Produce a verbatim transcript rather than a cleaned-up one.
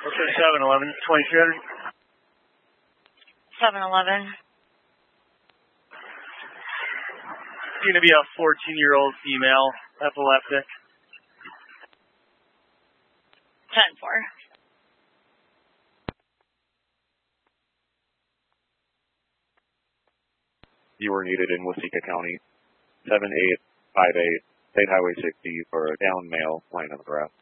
What's the seven eleven? twenty-three hundred? seven eleven. It's going to be a fourteen-year-old female, epileptic. ten four. You were needed in Waseca County. seven eight five eight, State Highway sixty for a down male laying on the grass.